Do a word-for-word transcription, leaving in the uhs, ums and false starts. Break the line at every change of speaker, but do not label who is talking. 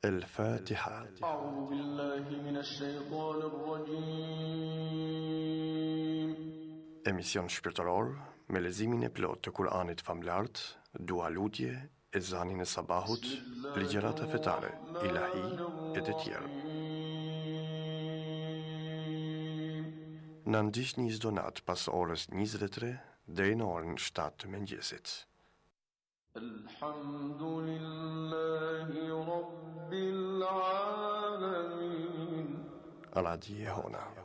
الفاتحة.
أعوذ بالله من الشيطان الرجيم.
Emision shpirtëror me lezimin e plot të Kur'anit famlart, dua lutje, ezanin e sabahut, ligjërata fetare, ilahi e të tjerë. Na ndiqni çdo natë pas orës njëzet e tre deri në orën shtatë të mëngjesit.
Alhamdulillahi Rabbil Alamin.
Radio Hona.